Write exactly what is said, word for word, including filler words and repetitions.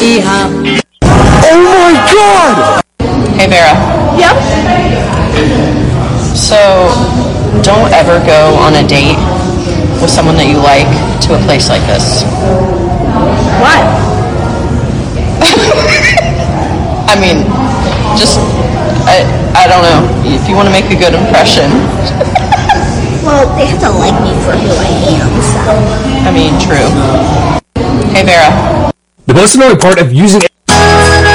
Oh my god! Hey Vera. Yep. So, don't ever go on a date with someone that you like to a place like this. Why? I mean, just, I, I don't know, if you want to make a good impression. Well, they have to like me for who I am, so. I mean, true. Hey Vera. The most annoying part of using